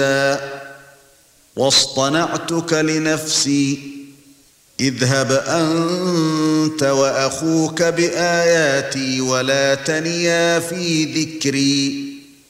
واصطنعتك لنفسي اذهب أنت وأخوك بآياتي ولا تنيا في ذكري